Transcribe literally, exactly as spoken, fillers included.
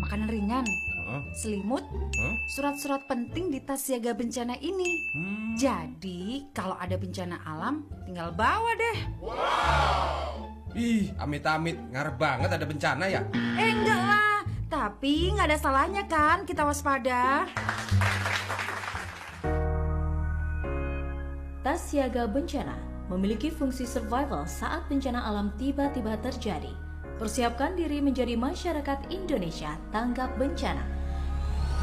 makanan ringan, Huh? selimut, Huh? surat-surat penting di tas siaga bencana ini. Hmm. Jadi kalau ada bencana alam, tinggal bawa deh. Ih, amit-amit, ngarep banget ada bencana ya? Eh enggak lah, tapi nggak ada salahnya kan kita waspada. Tas siaga bencana memiliki fungsi survival saat bencana alam tiba-tiba terjadi. Persiapkan diri menjadi masyarakat Indonesia tanggap bencana.